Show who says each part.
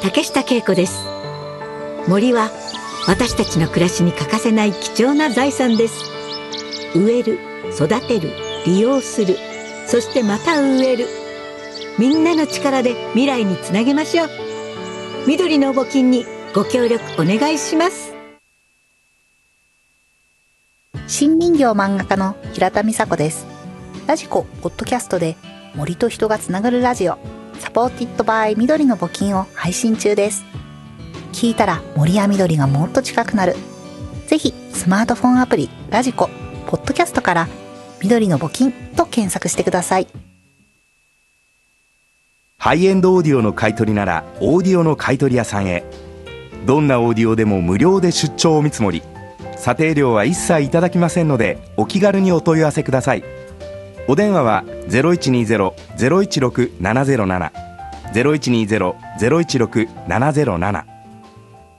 Speaker 1: 竹下恵子です。森は私たちの暮らしに欠かせない貴重な財産です。植える、育てる、利用する、そしてまた植える。みんなの力で未来につなげましょう。緑の募金にご協力お願いします。
Speaker 2: 新林業漫画家の平田美佐子です。ラジコポッドキャストで森と人がつながるラジオ、サポーティッドバイ緑の募金を配信中です。聞いたら森や緑がもっと近くなる。ぜひスマートフォンアプリラジコポッドキャストから緑の募金と検索してください。
Speaker 3: ハイエンドオーディオの買い取りならオーディオの買い取り屋さんへ。どんなオーディオでも無料で出張お見積もり、査定料は一切いただきませんのでお気軽にお問い合わせください。お電話は 0120-016-707 0120-016-707